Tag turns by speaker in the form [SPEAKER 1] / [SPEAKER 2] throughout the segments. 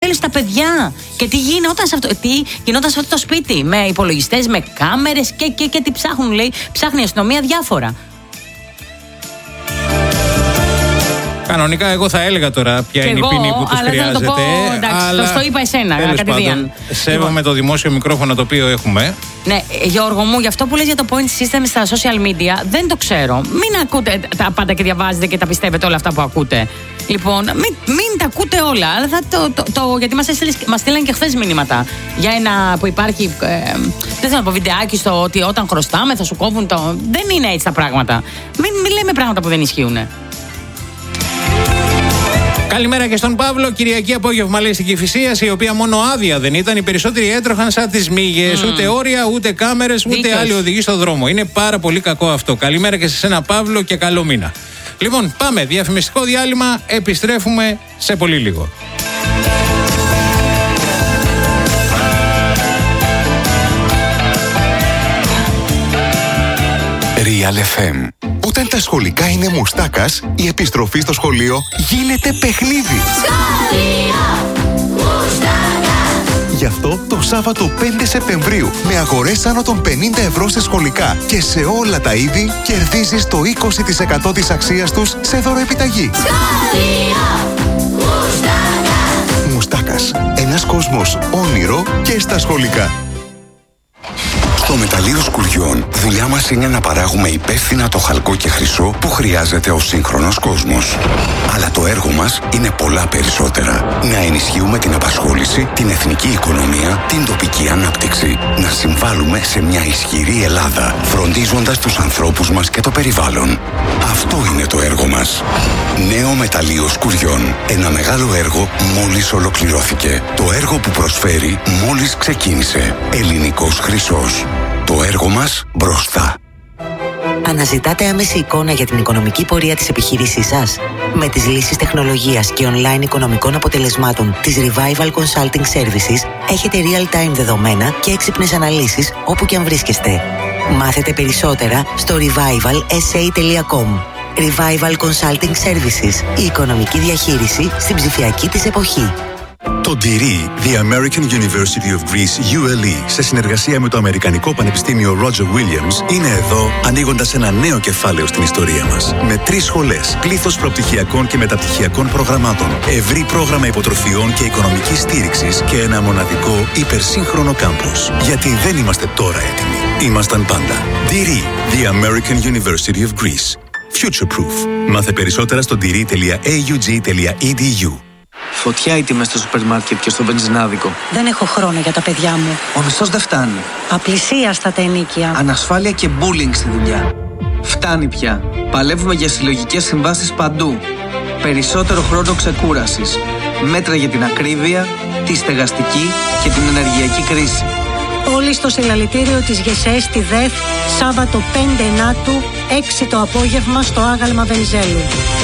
[SPEAKER 1] τέλος τα παιδιά. Και τι γινόταν σε αυτό το σπίτι, με υπολογιστές, με κάμερες και τι ψάχνουν, λέει. Ψάχνει η αστυνομία διάφορα.
[SPEAKER 2] Κανονικά, εγώ θα έλεγα τώρα ποια είναι η ποινή που τους χρειάζεται.
[SPEAKER 1] Αλλά το είπα εσένα, κατευθείαν.
[SPEAKER 2] Σέβομαι το δημόσιο μικρόφωνο το οποίο έχουμε.
[SPEAKER 1] Ναι, Γιώργο μου, γι' αυτό που λες για το point system στα social media, δεν το ξέρω. Μην ακούτε τα πάντα και διαβάζετε και τα πιστεύετε όλα αυτά που ακούτε. Λοιπόν, μην τα ακούτε όλα. Γιατί μας στείλαν και χθες μηνύματα για ένα που υπάρχει. Δεν θέλω να πω βιντεάκι στο ότι όταν χρωστάμε θα σου κόβουν το. Δεν είναι έτσι τα πράγματα. Μην λέμε πράγματα που δεν ισχύουν.
[SPEAKER 2] Καλημέρα και στον Παύλο. Κυριακή απόγευμα, λέει, στην Κηφισίας, η οποία μόνο άδεια δεν ήταν. Οι περισσότεροι έτρωχαν σαν τις μύγες. Ούτε όρια, ούτε κάμερες, ούτε άλλοι οδηγοί στο δρόμο. Είναι πάρα πολύ κακό αυτό. Καλημέρα και σε σένα, Παύλο, και καλό μήνα. Λοιπόν, πάμε. Διαφημιστικό διάλειμμα. Επιστρέφουμε σε πολύ λίγο.
[SPEAKER 3] Real FM. Όταν τα σχολικά είναι μουστάκας, η επιστροφή στο σχολείο γίνεται παιχνίδι. Σχολείο μουστάκα. Γι' αυτό το Σάββατο 5 Σεπτεμβρίου, με αγορές άνω των 50 ευρώ σε σχολικά και σε όλα τα είδη, κερδίζεις το 20% της αξίας τους σε δωροεπιταγή. Σχολείο μουστάκα. Μουστάκας. Ένας κόσμος όνειρο και στα σχολικά. Στο μεταλλείο Σκουριών, δουλειά μας είναι να παράγουμε υπεύθυνα το χαλκό και χρυσό που χρειάζεται ο σύγχρονος κόσμος. Αλλά το έργο μας είναι πολλά περισσότερα. Να ενισχύουμε την απασχόληση, την εθνική οικονομία, την τοπική ανάπτυξη. Να συμβάλλουμε σε μια ισχυρή Ελλάδα, φροντίζοντας τους ανθρώπους μας και το περιβάλλον. Αυτό είναι το έργο μας. Νέο μεταλλείο Σκουριών. Ένα μεγάλο έργο μόλις ολοκληρώθηκε. Το έργο που προσφέρει μόλις ξεκίνησε. Ελληνικός χρυσός. Το έργο μας μπροστά.
[SPEAKER 4] Αναζητάτε άμεση εικόνα για την οικονομική πορεία της επιχείρησής σας? Με τις λύσεις τεχνολογίας και online οικονομικών αποτελεσμάτων της Revival Consulting Services έχετε real-time δεδομένα και έξυπνες αναλύσεις όπου και αν βρίσκεστε. Μάθετε περισσότερα στο revivalsa.com. Revival Consulting Services. Η οικονομική διαχείριση στην ψηφιακή της εποχή.
[SPEAKER 5] Το DIRI, The American University of Greece, ULE, σε συνεργασία με το Αμερικανικό Πανεπιστήμιο Roger Williams, είναι εδώ ανοίγοντας ένα νέο κεφάλαιο στην ιστορία μας. Με 3 σχολές, πλήθος προπτυχιακών και μεταπτυχιακών προγραμμάτων, ευρύ πρόγραμμα υποτροφιών και οικονομικής στήριξης και ένα μοναδικό υπερσύγχρονο κάμπους. Γιατί δεν είμαστε τώρα έτοιμοι. Ήμασταν πάντα. DIRI, The American University of Greece. Future-proof. Μάθε περισσότερα στο diri.aug.edu.
[SPEAKER 6] Φωτιά οι τιμές στο σούπερ μάρκετ και στο βενζινάδικο.
[SPEAKER 7] Δεν έχω χρόνο για τα παιδιά μου.
[SPEAKER 6] Ο μισθός δεν φτάνει.
[SPEAKER 7] Απλησίαστα τα ενοίκια.
[SPEAKER 6] Ανασφάλεια και bullying στη δουλειά. Φτάνει πια. Παλεύουμε για συλλογικές συμβάσεις παντού. Περισσότερο χρόνο ξεκούρασης. Μέτρα για την ακρίβεια, τη στεγαστική και την ενεργειακή κρίση.
[SPEAKER 7] Όλοι στο συλλαλητήριο της ΓΕΣΕ στη ΔΕΘ, Σάββατο 5 Ενάτου, 6 το απόγευμα στο άγαλμα Βενιζέλου.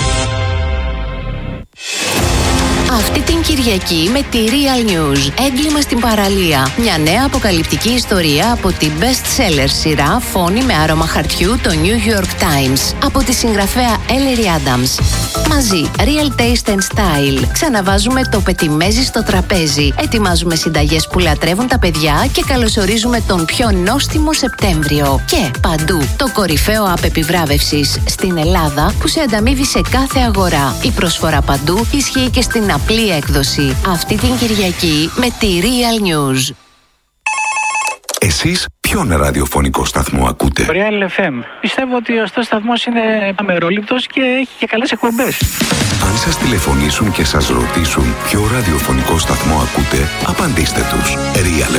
[SPEAKER 8] Αυτή την Κυριακή με τη Real News. Έγκλημα στην παραλία. Μια νέα αποκαλυπτική ιστορία από την best-seller σειρά Φόνη με άρωμα χαρτιού, το New York Times. Από τη συγγραφέα Ellery Adams. Μαζί, Real Taste and Style. Ξαναβάζουμε το πετιμέζι στο τραπέζι. Ετοιμάζουμε συνταγές που λατρεύουν τα παιδιά και καλωσορίζουμε τον πιο νόστιμο Σεπτέμβριο. Και παντού, το κορυφαίο app επιβράβευσης στην Ελλάδα που σε ανταμείβει σε κάθε αγορά. Η προσφορά παντού ισχύει και στην απλή έκδοση. Αυτή την Κυριακή με τη Real News.
[SPEAKER 3] Εσείς ποιον ραδιοφωνικό σταθμό ακούτε?
[SPEAKER 9] Real FM. Πιστεύω ότι αυτός ο σταθμός είναι αμερόληπτος και έχει και καλές εκπομπές.
[SPEAKER 3] Αν σας τηλεφωνήσουν και σας ρωτήσουν ποιο ραδιοφωνικό σταθμό ακούτε, απαντήστε τους. Real